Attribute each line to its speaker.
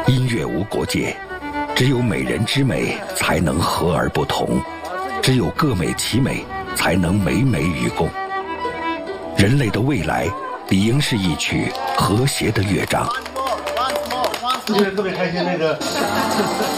Speaker 1: 音乐无国界，只有美人之美才能和而不同，只有各美其美才能美美与共。人类的未来理应是一曲和谐的乐章。
Speaker 2: 今天特别开心，那个